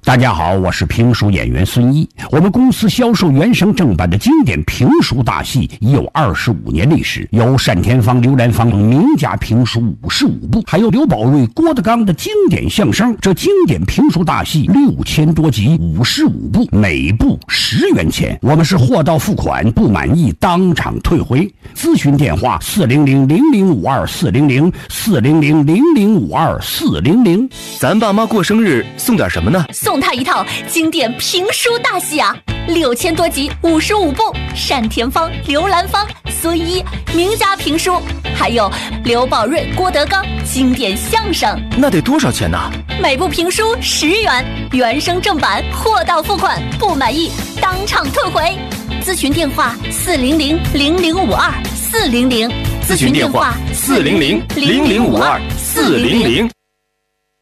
大家好，我是评书演员孙一。我们公司销售原声正版的经典评书大戏已有25年历史，有单田芳、刘兰芳等名家评书55部，还有刘宝瑞、郭德纲的经典相声。这经典评书大戏6000多集，55部，每部10元钱。我们是货到付款，不满意当场退回。咨询电话400-0052-400，400-0052-400。 咱爸妈过生日送点什么呢？ 送他一套经典评书大戏啊，6000多集，55部，单田芳、刘兰芳、孙一名家评书，还有刘宝瑞、郭德纲经典相声。 那得多少钱呢？ 每部评书10元，原声正版，货到付款，不满意当场退回。咨询电话400-0052-400， 咨询电话400-0052-400。